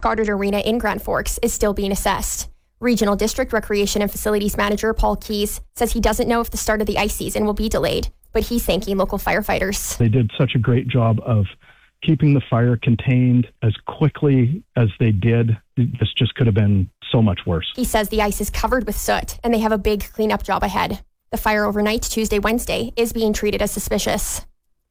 Goddard Arena in Grand Forks is still being assessed. Regional District Recreation and Facilities Manager Paul Keys says he doesn't know if the start of the ice season will be delayed, but he's thanking local firefighters. They did such a great job of keeping the fire contained as quickly as they did. This just could have been so much worse. He says the ice is covered with soot and they have a big cleanup job ahead. The fire overnight Tuesday, Wednesday is being treated as suspicious.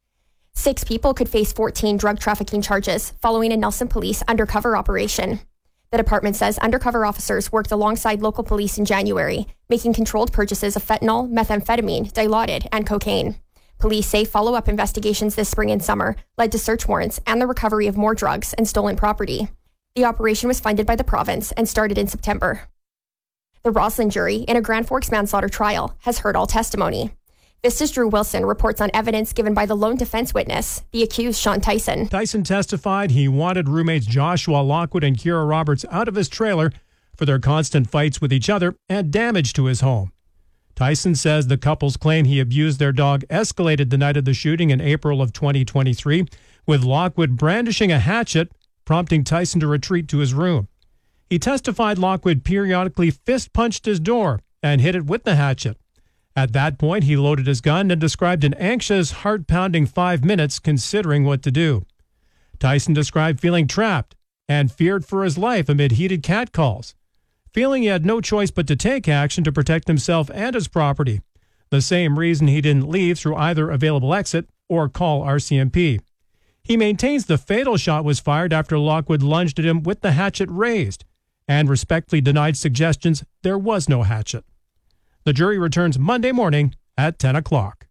6 people could face 14 drug trafficking charges following a Nelson Police undercover operation. The department says undercover officers worked alongside local police in January, making controlled purchases of fentanyl, methamphetamine, Dilaudid, and cocaine. Police say follow-up investigations this spring and summer led to search warrants and the recovery of more drugs and stolen property. The operation was funded by the province and started in September. The Roslyn jury in a Grand Forks manslaughter trial has heard all testimony. Vista's Drew Wilson reports on evidence given by the lone defense witness, the accused Sean Tyson. Tyson testified he wanted roommates Joshua Lockwood and Kira Roberts out of his trailer for their constant fights with each other and damage to his home. Tyson says the couple's claim he abused their dog escalated the night of the shooting in April of 2023, with Lockwood brandishing a hatchet, prompting Tyson to retreat to his room. He testified Lockwood periodically fist-punched his door and hit it with the hatchet. At that point, he loaded his gun and described an anxious, heart-pounding 5 minutes considering what to do. Tyson described feeling trapped and feared for his life amid heated catcalls, feeling he had no choice but to take action to protect himself and his property, the same reason he didn't leave through either available exit or call RCMP. He maintains the fatal shot was fired after Lockwood lunged at him with the hatchet raised and respectfully denied suggestions there was no hatchet. The jury returns Monday morning at 10 o'clock.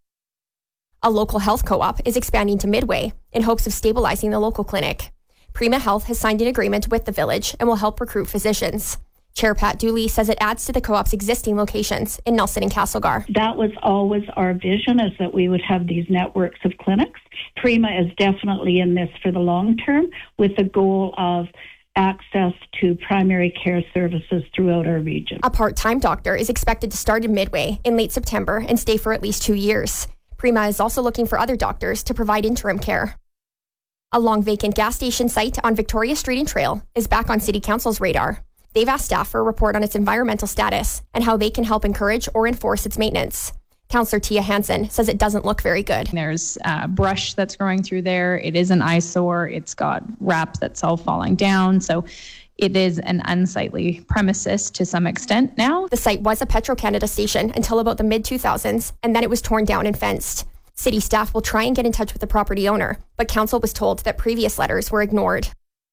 A local health co-op is expanding to Midway in hopes of stabilizing the local clinic. Prima Health has signed an agreement with the village and will help recruit physicians. Chair Pat Dooley says it adds to the co-op's existing locations in Nelson and Castlegar. That was always our vision, is that we would have these networks of clinics. Prima is definitely in this for the long term with the goal of access to primary care services throughout our region. A part-time doctor is expected to start in Midway in late September and stay for at least 2 years. Prima is also looking for other doctors to provide interim care. A long-vacant gas station site on Victoria Street and Trail is back on City Council's radar. They've asked staff for a report on its environmental status and how they can help encourage or enforce its maintenance. Councillor Tia Hansen says it doesn't look very good. There's brush that's growing through there. It is an eyesore. It's got wraps that's all falling down. So it is an unsightly premises to some extent now. The site was a Petro-Canada station until about the mid-2000s, and then it was torn down and fenced. City staff will try and get in touch with the property owner, but council was told that previous letters were ignored.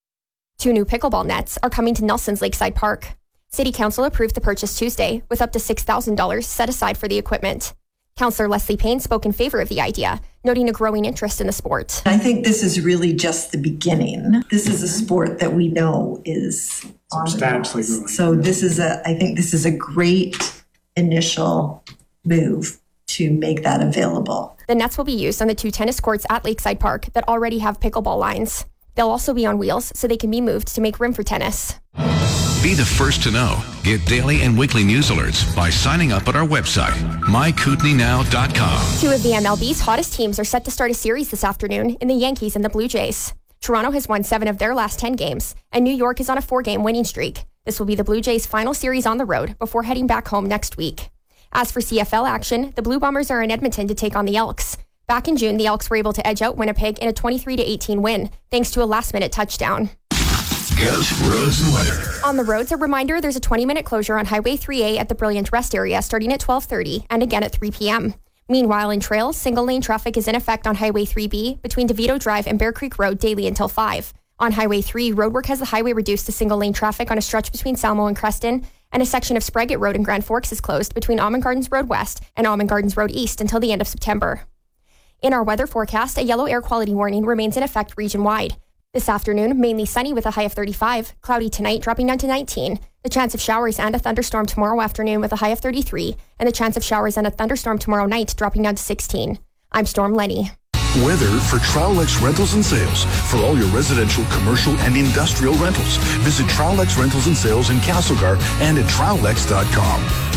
2 new pickleball nets are coming to Nelson's Lakeside Park. City Council approved the purchase Tuesday with up to $6,000 set aside for the equipment. Councillor Leslie Payne spoke in favour of the idea, noting a growing interest in the sport. I think this is really just the beginning. This is a sport that we know is substantially growing. So I think this is a great initial move to make that available. The nets will be used on the 2 tennis courts at Lakeside Park that already have pickleball lines. They'll also be on wheels so they can be moved to make room for tennis. Be the first to know. Get daily and weekly news alerts by signing up at our website, mykootenaynow.com. 2 of the MLB's hottest teams are set to start a series this afternoon in the Yankees and the Blue Jays. Toronto has won 7 of their last 10 games, and New York is on a 4-game winning streak. This will be the Blue Jays' final series on the road before heading back home next week. As for CFL action, the Blue Bombers are in Edmonton to take on the Elks. Back in June, the Elks were able to edge out Winnipeg in a 23-18 win, thanks to a last-minute touchdown. Ghost Roads and Weather. On the roads, a reminder there's a 20-minute closure on Highway 3A at the Brilliant Rest area starting at 12:30 and again at 3 p.m. Meanwhile, in trails, single-lane traffic is in effect on Highway 3B between DeVito Drive and Bear Creek Road daily until 5. On Highway 3, roadwork has the highway reduced to single-lane traffic on a stretch between Salmo and Creston, and a section of Spraggett Road in Grand Forks is closed between Almond Gardens Road West and Almond Gardens Road East until the end of September. In our weather forecast, a yellow air quality warning remains in effect region-wide. This afternoon, mainly sunny with a high of 35, cloudy tonight dropping down to 19, the chance of showers and a thunderstorm tomorrow afternoon with a high of 33, and the chance of showers and a thunderstorm tomorrow night dropping down to 16. I'm Storm Lenny. Weather for Trowlex Rentals and Sales. For all your residential, commercial, and industrial rentals, visit Trowlex Rentals and Sales in Castlegar and at trowlex.com.